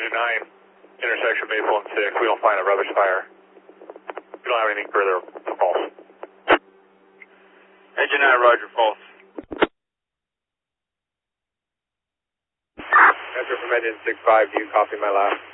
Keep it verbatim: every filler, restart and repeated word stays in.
Engine nine, intersection Maple and six. We don't find a rubbish fire. We don't have anything further to false. Engine nine, roger, false. Answer from engine six five, do you copy my last?